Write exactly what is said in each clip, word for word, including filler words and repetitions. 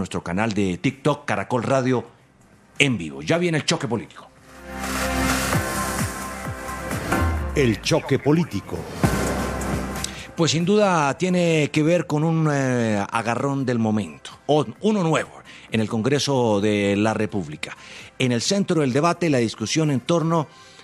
nuestro canal de TikTok, Caracol Radio en vivo. Ya viene el choque político. El choque político. Pues sin duda tiene que ver con un eh, agarrón del momento, o uno nuevo, en el Congreso de la República. En el centro del debate, la discusión en torno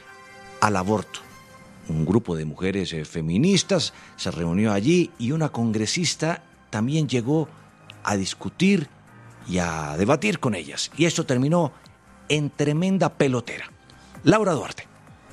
al aborto. Un grupo de mujeres eh, feministas se reunió allí y una congresista también llegó a discutir y a debatir con ellas. Y esto terminó en tremenda pelotera. Laura Duarte.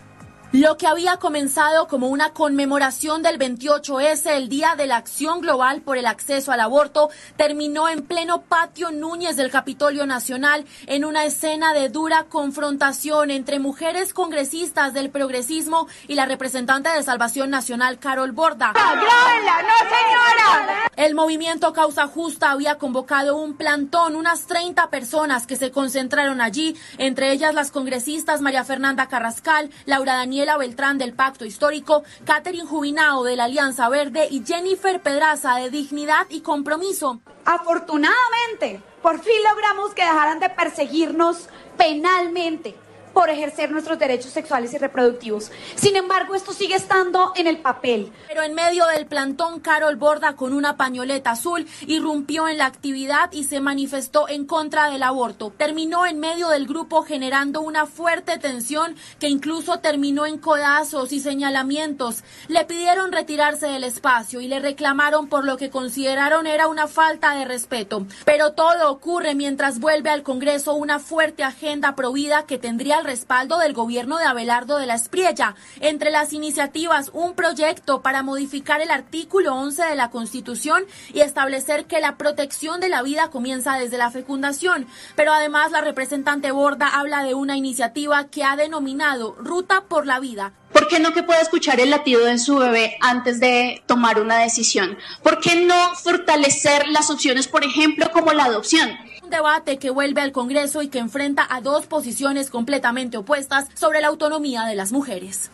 Lo que había comenzado como una conmemoración del veintiocho ese, el Día de la Acción Global por el Acceso al Aborto, terminó en pleno patio Núñez del Capitolio Nacional en una escena de dura confrontación entre mujeres congresistas del progresismo y la representante de Salvación Nacional, Carol Borda. ¡Grábenla, no señora! El movimiento Causa Justa había convocado un plantón, unas treinta personas que se concentraron allí, entre ellas las congresistas María Fernanda Carrascal, Laura Daniela Beltrán del Pacto Histórico, Catherine Jubinao de la Alianza Verde y Jennifer Pedraza de Dignidad y Compromiso. Afortunadamente, por fin logramos que dejaran de perseguirnos penalmente por ejercer nuestros derechos sexuales y reproductivos. Sin embargo, esto sigue estando en el papel. Pero en medio del plantón, Carol Borda, con una pañoleta azul, irrumpió en la actividad y se manifestó en contra del aborto. Terminó en medio del grupo generando una fuerte tensión que incluso terminó en codazos y señalamientos. Le pidieron retirarse del espacio y le reclamaron por lo que consideraron era una falta de respeto. Pero todo ocurre mientras vuelve al Congreso una fuerte agenda provida que tendría el respaldo del gobierno de Abelardo de la Espriella. Entre las iniciativas, un proyecto para modificar el artículo once de la Constitución y establecer que la protección de la vida comienza desde la fecundación. Pero además la representante Borda habla de una iniciativa que ha denominado Ruta por la Vida. ¿Por qué no que pueda escuchar el latido de su bebé antes de tomar una decisión? ¿Por qué no fortalecer las opciones, por ejemplo, como la adopción? Un debate que vuelve al Congreso y que enfrenta a dos posiciones completamente opuestas sobre la autonomía de las mujeres.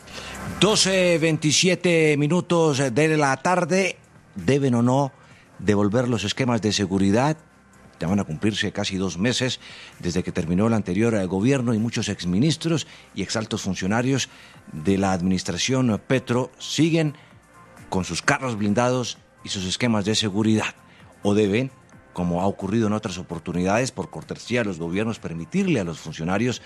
doce veintisiete minutos de la tarde. ¿Deben o no devolver los esquemas de seguridad? Ya van a cumplirse casi dos meses desde que terminó el anterior gobierno y muchos exministros y exaltos funcionarios de la administración Petro siguen con sus carros blindados y sus esquemas de seguridad. ¿O deben, como ha ocurrido en otras oportunidades, por cortesía de los gobiernos, permitirle a los funcionarios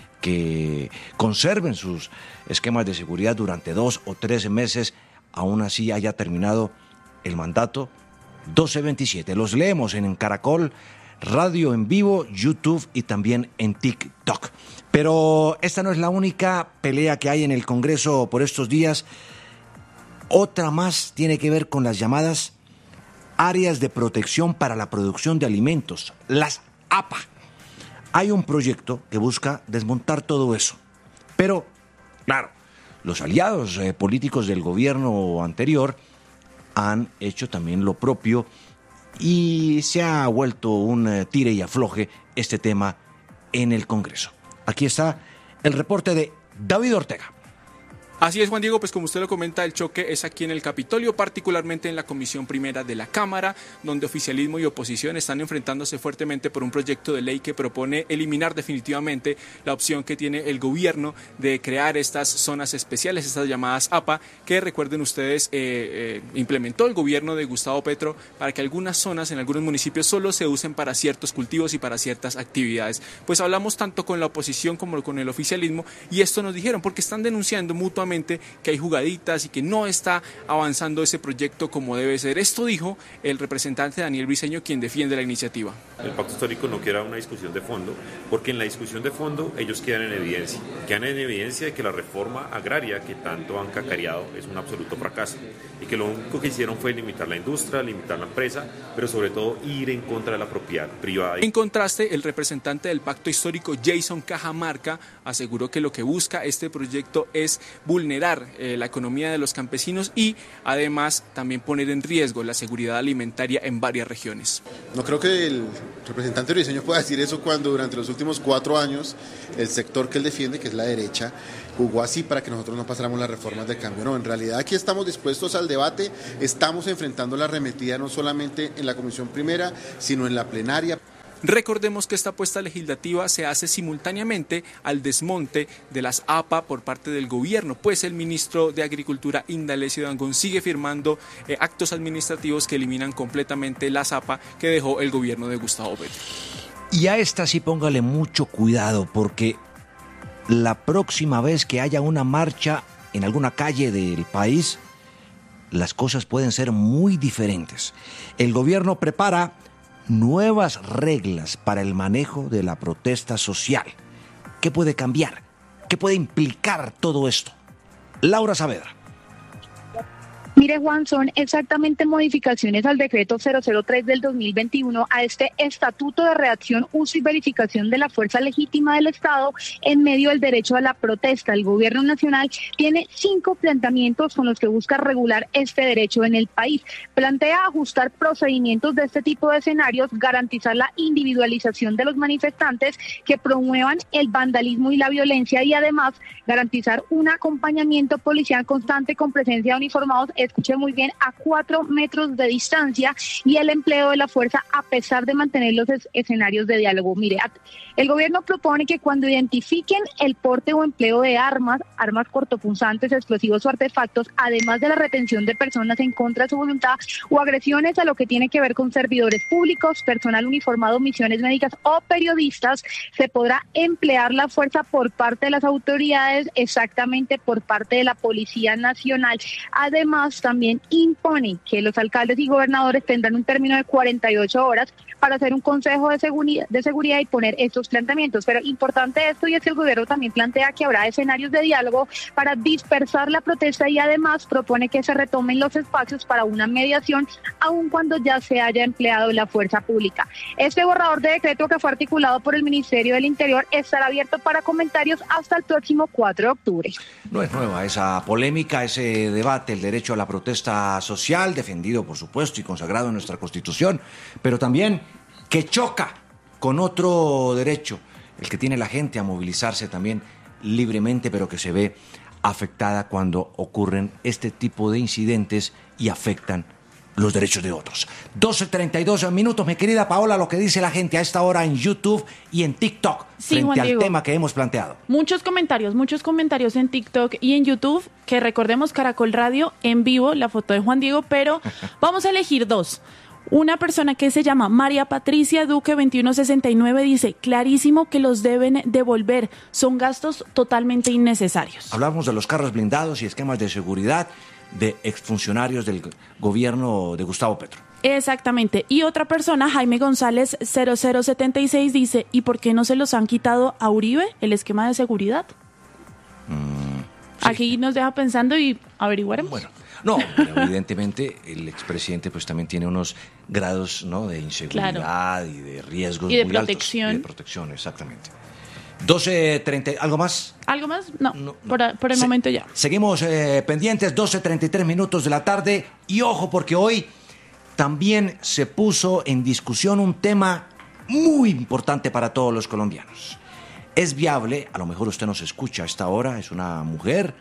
que conserven sus esquemas de seguridad durante dos o tres meses, aún así haya terminado el mandato? doce veintisiete. Los leemos en Caracol Radio en vivo, YouTube y también en TikTok. Pero esta no es la única pelea que hay en el Congreso por estos días. Otra más tiene que ver con las llamadas áreas de protección para la producción de alimentos, las A P A. Hay un proyecto que busca desmontar todo eso. Pero, claro, los aliados eh, políticos del gobierno anterior han hecho también lo propio y se ha vuelto un eh, tire y afloje este tema en el Congreso. Aquí está el reporte de David Ortega. Así es, Juan Diego, pues como usted lo comenta, el choque es aquí en el Capitolio, particularmente en la Comisión Primera de la Cámara, donde oficialismo y oposición están enfrentándose fuertemente por un proyecto de ley que propone eliminar definitivamente la opción que tiene el gobierno de crear estas zonas especiales, estas llamadas A P A, que recuerden ustedes, eh, eh, implementó el gobierno de Gustavo Petro para que algunas zonas en algunos municipios solo se usen para ciertos cultivos y para ciertas actividades. Pues hablamos tanto con la oposición como con el oficialismo y esto nos dijeron, porque están denunciando mutuamente que hay jugaditas y que no está avanzando ese proyecto como debe ser. Esto dijo el representante Daniel Briceño, quien defiende la iniciativa. El pacto histórico no quiere una discusión de fondo, porque en la discusión de fondo ellos quedan en evidencia, quedan en evidencia de que la reforma agraria que tanto han cacareado es un absoluto fracaso y que lo único que hicieron fue limitar la industria, limitar la empresa, pero sobre todo ir en contra de la propiedad privada. En contraste, el representante del pacto histórico, Jason Cajamarca, aseguró que lo que busca este proyecto es vulnerar eh, la economía de los campesinos y además también poner en riesgo la seguridad alimentaria en varias regiones. No creo que el representante Briceño pueda decir eso cuando durante los últimos cuatro años el sector que él defiende, que es la derecha, jugó así para que nosotros no pasáramos las reformas de cambio. No, en realidad aquí estamos dispuestos al debate, estamos enfrentando la arremetida no solamente en la Comisión Primera, sino en la plenaria. Recordemos que esta apuesta legislativa se hace simultáneamente al desmonte de las A P A por parte del gobierno, pues el ministro de Agricultura, Indalecio Dangond, sigue firmando eh, actos administrativos que eliminan completamente las A P A que dejó el gobierno de Gustavo Petro. Y a esta sí póngale mucho cuidado, porque la próxima vez que haya una marcha en alguna calle del país, las cosas pueden ser muy diferentes. El gobierno prepara nuevas reglas para el manejo de la protesta social. ¿Qué puede cambiar? ¿Qué puede implicar todo esto? Laura Saavedra. Mire, Juan, son exactamente modificaciones al decreto cero cero tres del dos mil veintiuno, a este Estatuto de Reacción, Uso y Verificación de la Fuerza Legítima del Estado en medio del derecho a la protesta. El Gobierno Nacional tiene cinco planteamientos con los que busca regular este derecho en el país. Plantea ajustar procedimientos de este tipo de escenarios, garantizar la individualización de los manifestantes que promuevan el vandalismo y la violencia y además garantizar un acompañamiento policial constante con presencia de uniformados, escuche muy bien, a cuatro metros de distancia y el empleo de la fuerza a pesar de mantener los es- escenarios de diálogo. Mire, el gobierno propone que cuando identifiquen el porte o empleo de armas, armas cortopunzantes, explosivos o artefactos, además de la retención de personas en contra de su voluntad o agresiones a lo que tiene que ver con servidores públicos, personal uniformado, misiones médicas o periodistas, se podrá emplear la fuerza por parte de las autoridades, exactamente por parte de la Policía Nacional. Además, también impone que los alcaldes y gobernadores tendrán un término de cuarenta y ocho horas para hacer un consejo de seguridad, de seguridad y poner estos planteamientos. Pero importante esto, y es que el gobierno también plantea que habrá escenarios de diálogo para dispersar la protesta y además propone que se retomen los espacios para una mediación, aun cuando ya se haya empleado la fuerza pública. Este borrador de decreto, que fue articulado por el Ministerio del Interior, estará abierto para comentarios hasta el próximo cuatro de octubre. No es nueva esa polémica, ese debate, el derecho a la protesta social, defendido por supuesto y consagrado en nuestra Constitución, pero también que choca con otro derecho, el que tiene la gente a movilizarse también libremente, pero que se ve afectada cuando ocurren este tipo de incidentes y afectan los derechos de otros. doce treinta y dos minutos, mi querida Paola, lo que dice la gente a esta hora en YouTube y en TikTok, Sí, frente Juan al Diego. tema que hemos planteado. Muchos comentarios, muchos comentarios en TikTok y en YouTube, que recordemos Caracol Radio en vivo, la foto de Juan Diego, pero vamos a elegir dos. Una persona que se llama María Patricia Duque veintiuno sesenta y nueve dice, clarísimo que los deben devolver, son gastos totalmente innecesarios. Hablamos de los carros blindados y esquemas de seguridad de exfuncionarios del gobierno de Gustavo Petro. Exactamente. Y otra persona, Jaime González cero cero setenta y seis, dice, ¿y por qué no se los han quitado a Uribe el esquema de seguridad? Mm, sí. Aquí nos deja pensando y averiguaremos. Bueno, no, pero evidentemente el expresidente pues también tiene unos grados, ¿no?, de inseguridad Claro. y de riesgos Y de muy protección. altos. Y de protección, exactamente. doce treinta, ¿algo más? ¿Algo más? No, No, no. por, a- por el Se- momento ya. Seguimos eh, pendientes, doce treinta y tres minutos de la tarde. Y ojo, porque hoy también se puso en discusión un tema muy importante para todos los colombianos. ¿Es viable? A lo mejor usted nos escucha a esta hora, es una mujer,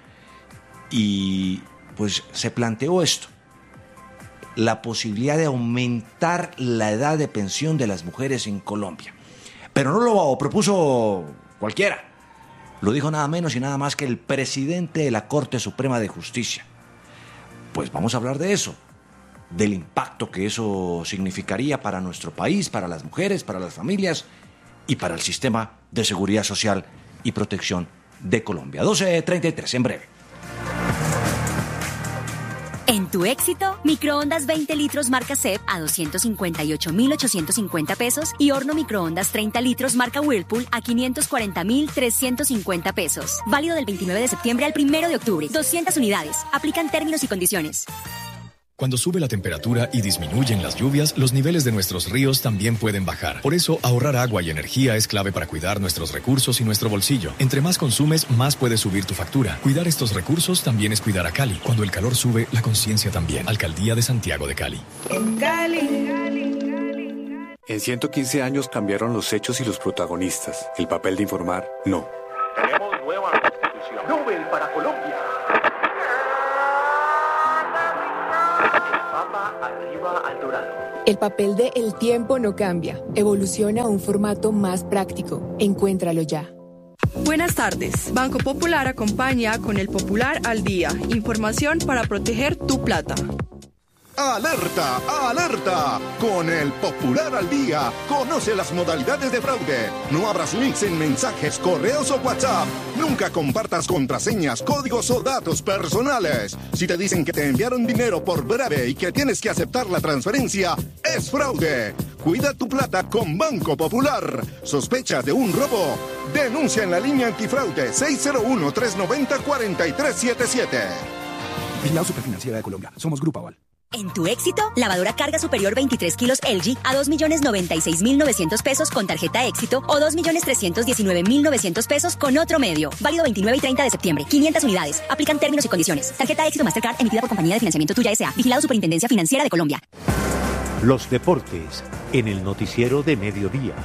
y pues se planteó esto: la posibilidad de aumentar la edad de pensión de las mujeres en Colombia. Pero no lo propuso cualquiera. Lo dijo nada menos y nada más que el presidente de la Corte Suprema de Justicia. Pues vamos a hablar de eso, del impacto que eso significaría para nuestro país, para las mujeres, para las familias y para el sistema de seguridad social y protección de Colombia. doce treinta y tres, en breve. En tu éxito, microondas veinte litros marca C E P a doscientos cincuenta y ocho mil ochocientos cincuenta pesos y horno microondas treinta litros marca Whirlpool a quinientos cuarenta mil trescientos cincuenta pesos. Válido del veintinueve de septiembre al primero de octubre. doscientas unidades. Aplican términos y condiciones. Cuando sube la temperatura y disminuyen las lluvias, los niveles de nuestros ríos también pueden bajar. Por eso, ahorrar agua y energía es clave para cuidar nuestros recursos y nuestro bolsillo. Entre más consumes, más puede subir tu factura. Cuidar estos recursos también es cuidar a Cali. Cuando el calor sube, la conciencia también. Alcaldía de Santiago de Cali. En ciento quince años cambiaron los hechos y los protagonistas. El papel de informar, no. Tenemos nueva constitución. Nobel para Colombia. El Papa arriba al Dorado. El papel de El Tiempo no cambia, evoluciona a un formato más práctico. Encuéntralo ya. Buenas tardes. Banco Popular acompaña con el Popular al Día. Información para proteger tu plata. ¡Alerta! ¡Alerta! Con el Popular al Día, conoce las modalidades de fraude. No abras links en mensajes, correos o WhatsApp. Nunca compartas contraseñas, códigos o datos personales. Si te dicen que te enviaron dinero por breve y que tienes que aceptar la transferencia, es fraude. Cuida tu plata con Banco Popular. ¿Sospechas de un robo? Denuncia en la línea antifraude seis cero uno, tres nueve cero, cuatro tres siete siete. Vigilado Superfinanciera de Colombia. Somos Grupo Aval. En tu éxito, lavadora carga superior veintitrés kilos L G a dos millones noventa y seis mil novecientos pesos con tarjeta éxito o dos millones trescientos diecinueve mil novecientos pesos con otro medio. Válido veintinueve y treinta de septiembre. quinientas unidades. Aplican términos y condiciones. Tarjeta éxito Mastercard emitida por Compañía de Financiamiento Tuya S A. Vigilado Superintendencia Financiera de Colombia. Los deportes en el noticiero de mediodía.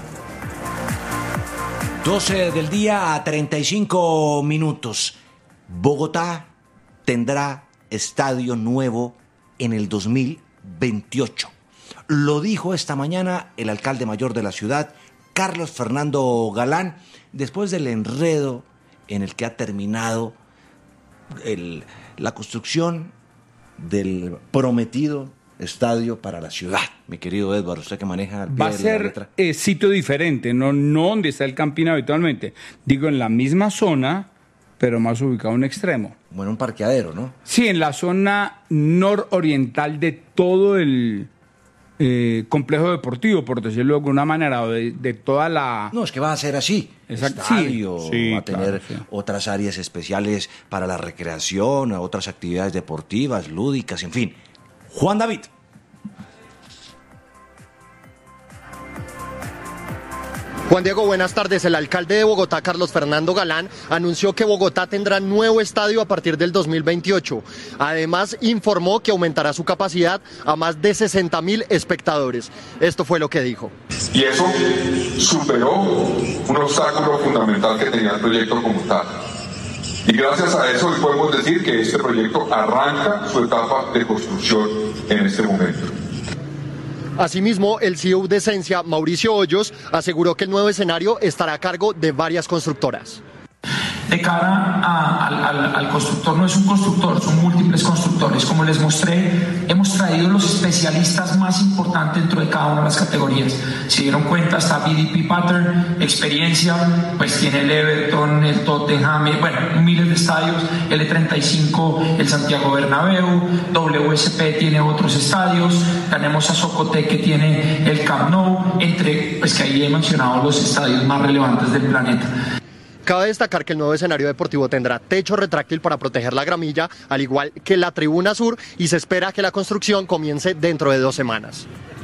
doce del día a treinta y cinco minutos. Bogotá tendrá estadio nuevo en el dos mil veintiocho. Lo dijo esta mañana el alcalde mayor de la ciudad, Carlos Fernando Galán, después del enredo en el que ha terminado el, la construcción del prometido estadio para la ciudad. Mi querido Edward, usted que maneja el pie Va a de la ser letra. eh, sitio diferente, no, no donde está el Campín habitualmente. Digo, en la misma zona, pero más ubicado en un extremo. Bueno, un parqueadero, ¿no? Sí, en la zona nororiental de todo el eh, complejo deportivo, por decirlo de alguna manera, o de, de toda la... No, es que va a ser así. Exacto. Estadio, Sí, sí, va a tener claro, sí. otras áreas especiales para la recreación, otras actividades deportivas, lúdicas, en fin. Juan David. Juan Diego, buenas tardes. El alcalde de Bogotá, Carlos Fernando Galán, anunció que Bogotá tendrá nuevo estadio a partir del dos mil veintiocho. Además, informó que aumentará su capacidad a más de sesenta mil espectadores. Esto fue lo que dijo. Y eso superó un obstáculo fundamental que tenía el proyecto como tal. Y gracias a eso hoy podemos decir que este proyecto arranca su etapa de construcción en este momento. Asimismo, el C E O de Esencia, Mauricio Hoyos, aseguró que el nuevo escenario estará a cargo de varias constructoras. De cara a, al, al, al constructor, no es un constructor, son múltiples constructores. Como les mostré, hemos traído los especialistas más importantes dentro de cada una de las categorías. Si dieron cuenta, está B D P Pattern, experiencia, pues tiene el Everton, el Tottenham, bueno, miles de estadios, L treinta y cinco, el Santiago Bernabéu, W S P tiene otros estadios, tenemos a Socoté que tiene el Camp Nou, entre, pues que ahí he mencionado los estadios más relevantes del planeta. Cabe destacar que el nuevo escenario deportivo tendrá techo retráctil para proteger la gramilla, al igual que la tribuna sur, y se espera que la construcción comience dentro de dos semanas.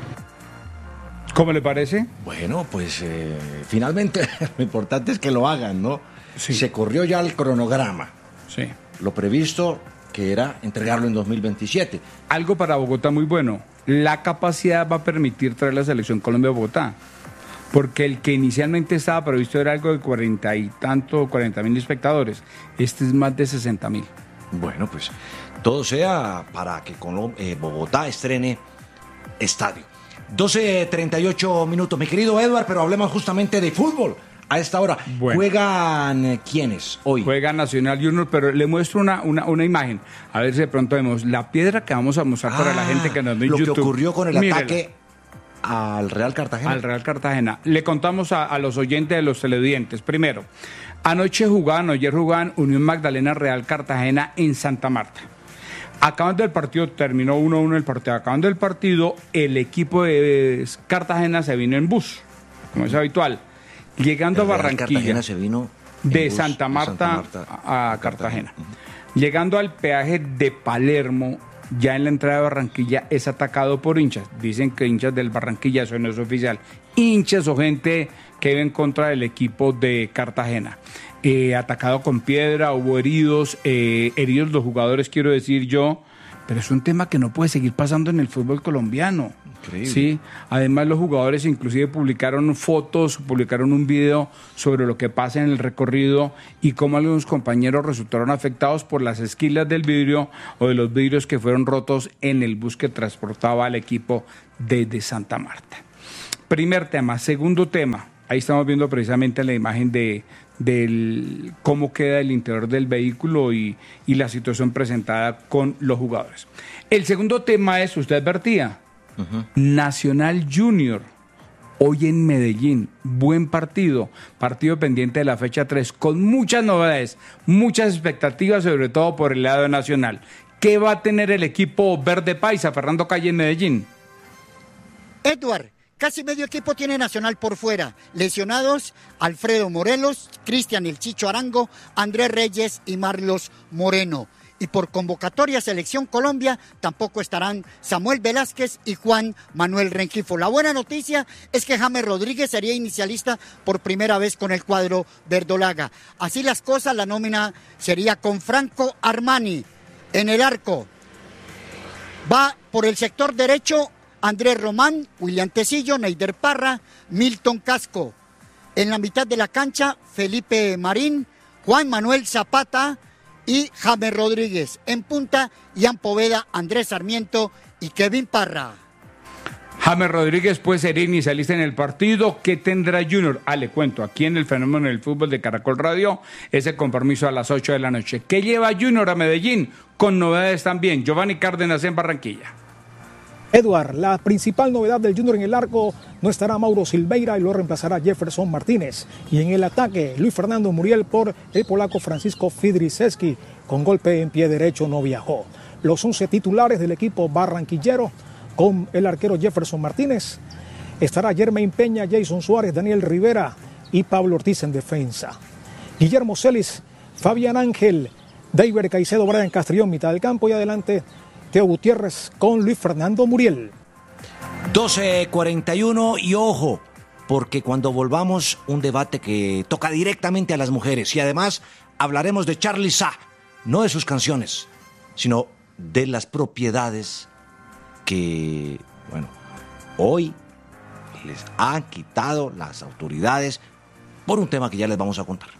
¿Cómo le parece? Bueno, pues eh, finalmente lo importante es que lo hagan, ¿no? Sí. Se corrió ya el cronograma. Sí. Lo previsto que era entregarlo en dos mil veintisiete. Algo para Bogotá muy bueno. La capacidad va a permitir traer la selección Colombia a Bogotá. Porque el que inicialmente estaba previsto era algo de cuarenta y tanto, cuarenta mil espectadores. Este es más de sesenta mil. Bueno, pues todo sea para que Colom- eh, Bogotá estrene estadio. doce treinta y ocho minutos, mi querido Edward, pero hablemos justamente de fútbol. A esta hora, Bueno. ¿juegan eh, quiénes hoy? Juega Nacional Junior, pero le muestro una, una, una imagen. A ver si de pronto vemos la piedra que vamos a mostrar para la gente que nos ve en lo YouTube. que ocurrió con el Mírela. ataque al Real Cartagena. Al Real Cartagena. Le contamos a, a los oyentes de los televidentes. Primero, anoche jugaban, ayer jugaban Unión Magdalena Real Cartagena en Santa Marta. Acabando el partido, terminó uno a uno el partido. Acabando el partido, el equipo de Cartagena se vino en bus, como es habitual. Llegando El a Real Barranquilla. Cartagena se vino en de bus Santa de Marta, Santa Marta a, a Cartagena. Llegando al peaje de Palermo, ya en la entrada de Barranquilla es atacado por hinchas. Dicen que hinchas del Barranquilla, eso no es oficial. Hinchas o gente que iba en contra del equipo de Cartagena. Eh, atacado con piedra, hubo heridos, eh, heridos los jugadores, quiero decir yo, pero es un tema que no puede seguir pasando en el fútbol colombiano. Increíble. Sí, además los jugadores inclusive publicaron fotos, publicaron un video sobre lo que pasa en el recorrido y cómo algunos compañeros resultaron afectados por las esquilas del vidrio o de los vidrios que fueron rotos en el bus que transportaba al equipo desde Santa Marta. Primer tema. Segundo tema, ahí estamos viendo precisamente la imagen de del cómo queda el interior del vehículo y, y la situación presentada con los jugadores. El segundo tema es, usted advertía, uh-huh. Nacional Junior, hoy en Medellín, buen partido, partido pendiente de la fecha tres, con muchas novedades, muchas expectativas, sobre todo por el lado nacional. ¿Qué va a tener el equipo verde paisa, Fernando Calle, en Medellín? Edward, casi medio equipo tiene Nacional por fuera. Lesionados, Alfredo Morelos, Cristian El Chicho Arango, Andrés Reyes y Marlos Moreno. Y por convocatoria Selección Colombia tampoco estarán Samuel Velázquez y Juan Manuel Rengifo. La buena noticia es que James Rodríguez sería inicialista por primera vez con el cuadro verdolaga. Así las cosas, la nómina sería con Franco Armani en el arco. Va por el sector derecho Andrés Román, William Tecillo, Neider Parra, Milton Casco. En la mitad de la cancha, Felipe Marín, Juan Manuel Zapata y James Rodríguez. En punta, Ian Poveda, Andrés Sarmiento y Kevin Parra. James Rodríguez puede ser inicialista en el partido. ¿Qué tendrá Junior? Ah, le cuento, aquí en el Fenómeno del Fútbol de Caracol Radio, ese compromiso a las ocho de la noche. ¿Qué lleva Junior a Medellín? Con novedades también. Giovanni Cárdenas en Barranquilla. Edward, la principal novedad del Junior en el arco, no estará Mauro Silveira y lo reemplazará Jefferson Martínez. Y en el ataque, Luis Fernando Muriel por el polaco Francisco Fidriszewski, con golpe en pie derecho no viajó. Los once titulares del equipo barranquillero, con el arquero Jefferson Martínez, estará Jermaine Peña, Jason Suárez, Daniel Rivera y Pablo Ortiz en defensa. Guillermo Celis, Fabián Ángel, David Caicedo, Brian Castrillón, mitad del campo y adelante Teo Gutiérrez con Luis Fernando Muriel. doce cuarenta y uno y ojo, porque cuando volvamos un debate que toca directamente a las mujeres y además hablaremos de Charly Sa, no de sus canciones, sino de las propiedades que, bueno, hoy les han quitado las autoridades por un tema que ya les vamos a contar.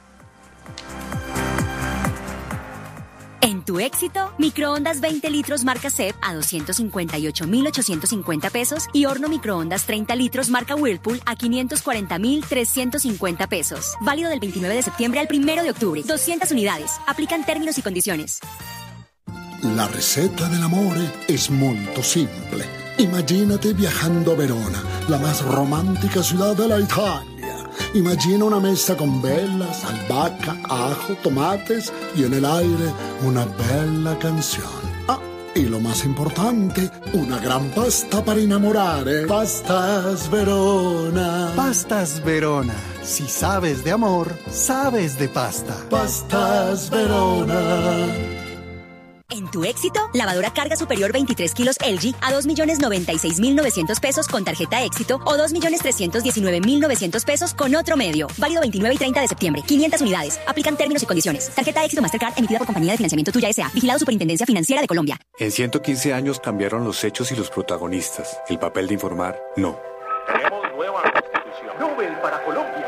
En tu éxito, microondas veinte litros marca C E P a doscientos cincuenta y ocho mil ochocientos cincuenta pesos y horno microondas treinta litros marca Whirlpool a quinientos cuarenta mil trescientos cincuenta pesos. Válido del veintinueve de septiembre al primero de octubre. doscientas unidades. Aplican términos y condiciones. La receta del amore es molto simple. Imagínate viajando a Verona, la más romántica ciudad de la Italia. Imagina una mesa con velas, albahaca, ajo, tomates y en el aire una bella canción. Ah, y lo más importante, una gran pasta para enamorare. Pastas Verona. Pastas Verona. Si sabes de amor, sabes de pasta. Pastas Verona. En tu éxito, lavadora carga superior veintitrés kilos L G a dos millones noventa y seis mil novecientos pesos con tarjeta éxito o dos millones trescientos diecinueve mil novecientos pesos con otro medio. Válido veintinueve y treinta de septiembre. quinientas unidades. Aplican términos y condiciones. Tarjeta éxito Mastercard emitida por Compañía de Financiamiento Tuya S A. Vigilado Superintendencia Financiera de Colombia. En ciento quince años cambiaron los hechos y los protagonistas. El papel de informar, no. Tenemos nueva constitución. Nobel para Colombia.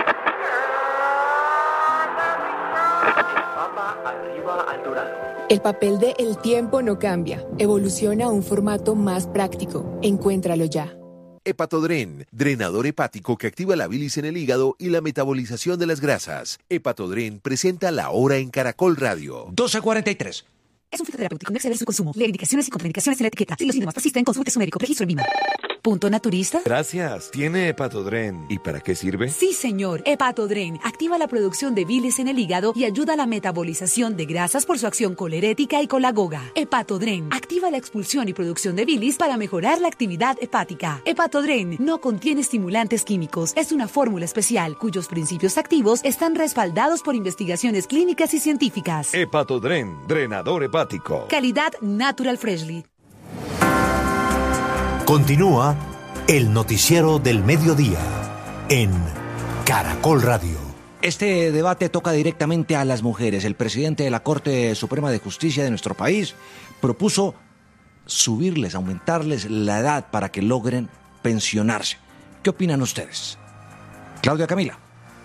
El Papa arriba al dorado. El papel de El tiempo no cambia. Evoluciona a un formato más práctico. Encuéntralo ya. Hepatodren, drenador hepático que activa la bilis en el hígado y la metabolización de las grasas. Hepatodren presenta La Hora en Caracol Radio. doce cuarenta y tres. Es un fitoterapéutico, no exceder su consumo. Leer indicaciones y contraindicaciones en la etiqueta. Si los síntomas persisten, consulte su médico. Registro en Vima. ¿Punto naturista? Gracias. ¿Tiene Hepatodren? ¿Y para qué sirve? Sí, señor. Hepatodren activa la producción de bilis en el hígado y ayuda a la metabolización de grasas por su acción colerética y colagoga. Hepatodren activa la expulsión y producción de bilis para mejorar la actividad hepática. Hepatodren no contiene estimulantes químicos. Es una fórmula especial cuyos principios activos están respaldados por investigaciones clínicas y científicas. Hepatodren, drenador hepático. Calidad Natural Freshly. Continúa el noticiero del mediodía en Caracol Radio. Este debate toca directamente a las mujeres. El presidente de la Corte Suprema de Justicia de nuestro país propuso subirles, aumentarles la edad para que logren pensionarse. ¿Qué opinan ustedes? Claudia Camila.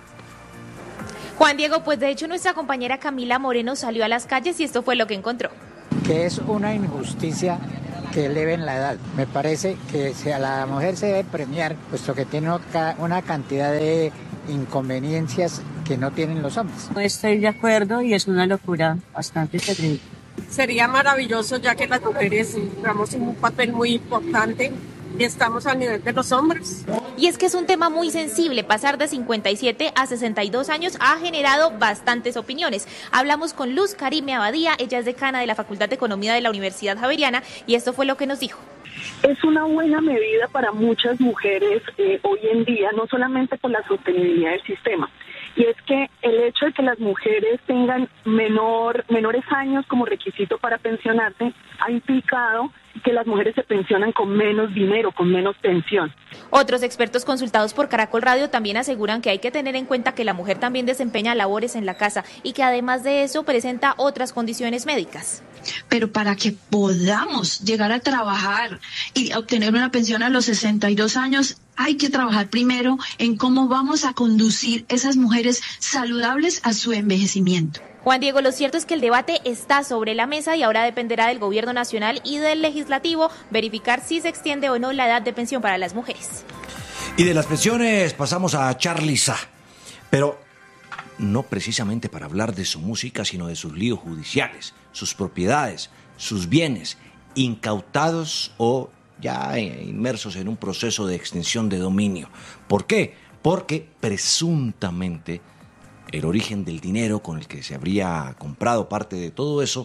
Juan Diego, pues de hecho nuestra compañera Camila Moreno salió a las calles y esto fue lo que encontró. Que es una injusticia que eleven la edad. Me parece que si a la mujer se debe premiar, puesto que tiene una cantidad de inconveniencias que no tienen los hombres. No estoy de acuerdo y es una locura bastante terrible. Sería maravilloso, ya que las mujeres jugamos un papel muy importante y estamos al nivel de los hombres. Y es que es un tema muy sensible. Pasar de cincuenta y siete a sesenta y dos años ha generado bastantes opiniones. Hablamos con Luz Karime Abadía, ella es decana de la Facultad de Economía de la Universidad Javeriana, y esto fue lo que nos dijo. Es una buena medida para muchas mujeres eh, hoy en día, no solamente por la sostenibilidad del sistema. Y es que el hecho de que las mujeres tengan menor, menores años como requisito para pensionarse ha implicado que las mujeres se pensionan con menos dinero, con menos pensión. Otros expertos consultados por Caracol Radio también aseguran que hay que tener en cuenta que la mujer también desempeña labores en la casa y que además de eso presenta otras condiciones médicas. Pero para que podamos llegar a trabajar y obtener una pensión a los sesenta y dos años, hay que trabajar primero en cómo vamos a conducir esas mujeres saludables a su envejecimiento. Juan Diego, lo cierto es que el debate está sobre la mesa y ahora dependerá del gobierno nacional y del legislativo verificar si se extiende o no la edad de pensión para las mujeres. Y de las pensiones pasamos a Charly Sa, pero no precisamente para hablar de su música, sino de sus líos judiciales, sus propiedades, sus bienes, incautados o ya inmersos en un proceso de extinción de dominio. ¿Por qué? Porque presuntamente el origen del dinero con el que se habría comprado parte de todo eso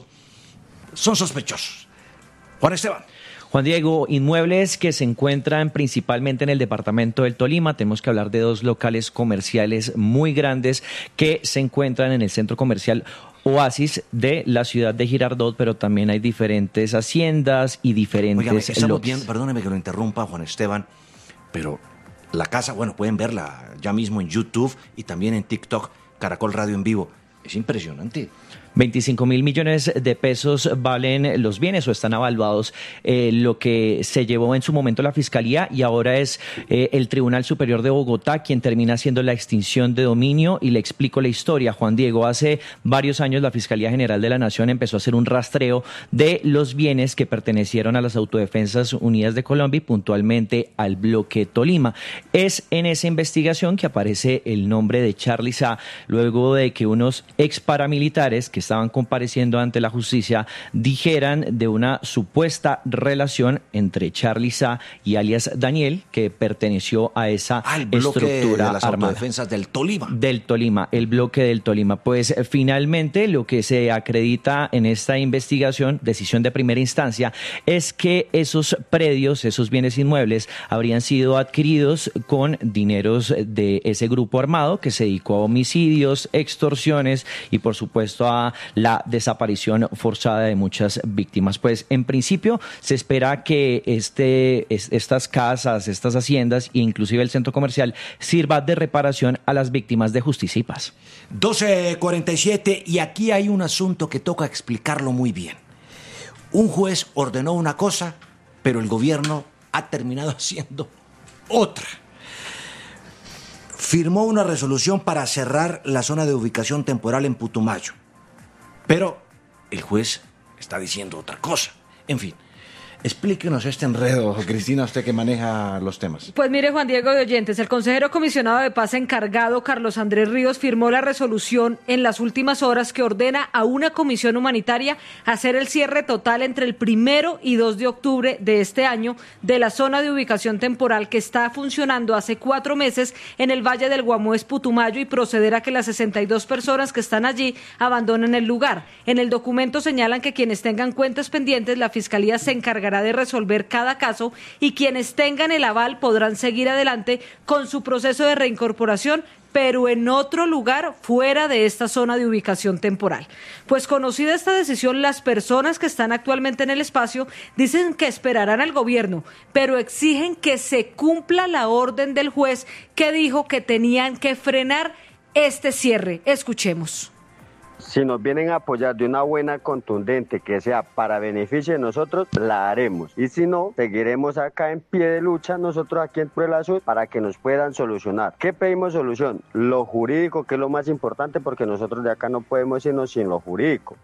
son sospechosos. Juan Esteban. Juan Diego, inmuebles que se encuentran principalmente en el departamento del Tolima. Tenemos que hablar de dos locales comerciales muy grandes que se encuentran en el centro comercial Oasis de la ciudad de Girardot, pero también hay diferentes haciendas y diferentes Oigan, estamos lotes. viendo, perdóneme que lo interrumpa, Juan Esteban, pero la casa, bueno, pueden verla ya mismo en YouTube y también en TikTok, Caracol Radio en vivo. Es impresionante. veinticinco mil millones de pesos valen los bienes o están avaluados eh, lo que se llevó en su momento la Fiscalía y ahora es eh, el Tribunal Superior de Bogotá quien termina haciendo la extinción de dominio. Y le explico la historia, Juan Diego. Hace varios años la Fiscalía General de la Nación empezó a hacer un rastreo de los bienes que pertenecieron a las Autodefensas Unidas de Colombia y puntualmente al bloque Tolima. Es en esa investigación que aparece el nombre de Charly Sa, luego de que unos ex paramilitares que estaban compareciendo ante la justicia dijeran de una supuesta relación entre Charly Sa y alias Daniel, que perteneció a esa Al bloque estructura de las armada. Autodefensas del Tolima. Del Tolima, el bloque del Tolima. Pues finalmente lo que se acredita en esta investigación, decisión de primera instancia, es que esos predios, esos bienes inmuebles, habrían sido adquiridos con dineros de ese grupo armado que se dedicó a homicidios, extorsiones y por supuesto a la desaparición forzada de muchas víctimas. Pues en principio se espera que este, es, estas casas, estas haciendas e inclusive el centro comercial sirva de reparación a las víctimas de Justicia y Paz. doce cuarenta y siete y aquí hay un asunto que toca explicarlo muy bien. Un juez ordenó una cosa, pero el gobierno ha terminado haciendo otra. Firmó una resolución para cerrar la zona de ubicación temporal en Putumayo. Pero el juez está diciendo otra cosa. En fin, explíquenos este enredo, Cristina, usted que maneja los temas. Pues mire, Juan Diego de Oyentes, el consejero comisionado de paz encargado, Carlos Andrés Ríos, firmó la resolución en las últimas horas que ordena a una comisión humanitaria hacer el cierre total entre el primero y dos de octubre de este año de la zona de ubicación temporal que está funcionando hace cuatro meses en el Valle del Guamués, Putumayo, y proceder a que las sesenta y dos personas que están allí abandonen el lugar. En el documento señalan que quienes tengan cuentas pendientes, la Fiscalía se encargará de resolver cada caso y quienes tengan el aval podrán seguir adelante con su proceso de reincorporación, pero en otro lugar fuera de esta zona de ubicación temporal. Pues conocida esta decisión, las personas que están actualmente en el espacio dicen que esperarán al gobierno, pero exigen que se cumpla la orden del juez que dijo que tenían que frenar este cierre. Escuchemos. Si nos vienen a apoyar de una buena contundente que sea para beneficio de nosotros, la haremos. Y si no, seguiremos acá en pie de lucha nosotros aquí en Puebla Sur para que nos puedan solucionar. ¿Qué pedimos solución? Lo jurídico, que es lo más importante, porque nosotros de acá no podemos irnos sin lo jurídico.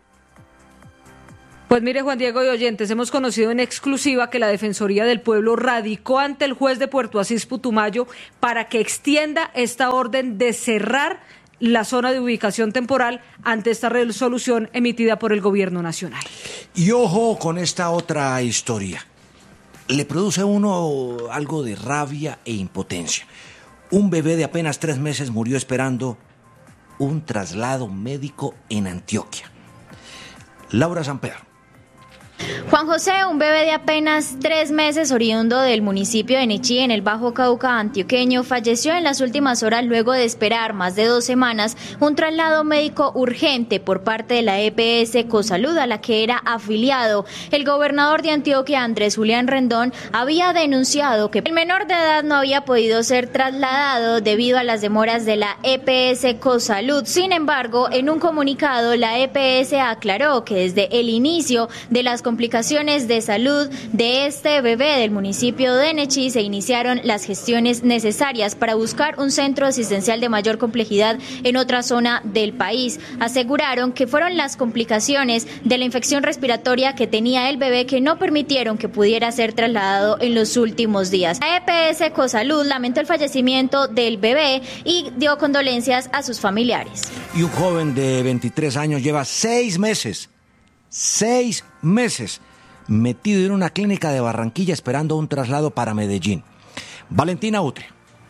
Pues mire, Juan Diego y oyentes, hemos conocido en exclusiva que la Defensoría del Pueblo radicó ante el juez de Puerto Asís, Putumayo, para que extienda esta orden de cerrar la zona de ubicación temporal ante esta resolución emitida por el Gobierno Nacional. Y ojo con esta otra historia. Le produce a uno algo de rabia e impotencia. Un bebé de apenas tres meses murió esperando un traslado médico en Antioquia. Laura Samper. Juan José, un bebé de apenas tres meses oriundo del municipio de Nechí, en el Bajo Cauca antioqueño, falleció en las últimas horas luego de esperar más de dos semanas un traslado médico urgente por parte de la E P S Cosalud, a la que era afiliado. El gobernador de Antioquia, Andrés Julián Rendón, había denunciado que el menor de edad no había podido ser trasladado debido a las demoras de la E P S Cosalud. Sin embargo, en un comunicado, la E P S aclaró que desde el inicio de las complicaciones de salud de este bebé del municipio de Nechí se iniciaron las gestiones necesarias para buscar un centro asistencial de mayor complejidad en otra zona del país. Aseguraron que fueron las complicaciones de la infección respiratoria que tenía el bebé que no permitieron que pudiera ser trasladado en los últimos días. La E P S Cosalud lamentó el fallecimiento del bebé y dio condolencias a sus familiares. Y un joven de veintitrés años lleva seis meses Seis meses metido en una clínica de Barranquilla esperando un traslado para Medellín. Valentina Utre.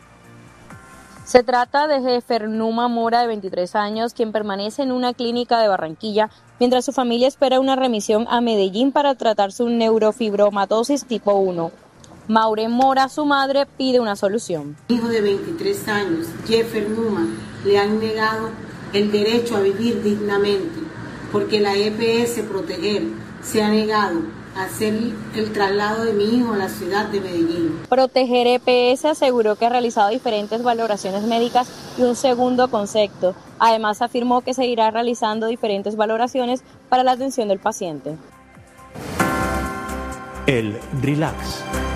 Se trata de Jefernuma Mora, de veintitrés años, quien permanece en una clínica de Barranquilla mientras su familia espera una remisión a Medellín para tratar su neurofibromatosis tipo uno. Maure Mora, su madre, pide una solución. Hijo de veintitrés años, Jefernuma, le han negado el derecho a vivir dignamente, porque la E P S Proteger se ha negado a hacer el traslado de mi hijo a la ciudad de Medellín. Proteger E P S aseguró que ha realizado diferentes valoraciones médicas y un segundo concepto. Además, afirmó que seguirá realizando diferentes valoraciones para la atención del paciente. El relax.